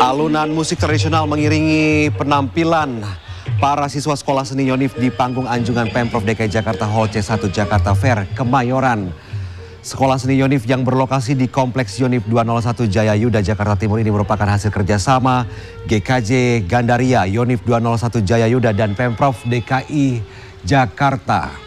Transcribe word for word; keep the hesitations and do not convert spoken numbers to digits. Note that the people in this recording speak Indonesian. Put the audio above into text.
Alunan musik tradisional mengiringi penampilan para siswa sekolah seni Yonif di panggung Anjungan Pemprov D K I Jakarta Hall C satu Jakarta Fair, Kemayoran. Sekolah seni Yonif yang berlokasi di Kompleks Yonif dua nol satu Jaya Yuda, Jakarta Timur ini merupakan hasil kerjasama G K J Gandaria, Yonif dua nol satu Jaya Yuda, dan Pemprov D K I Jakarta.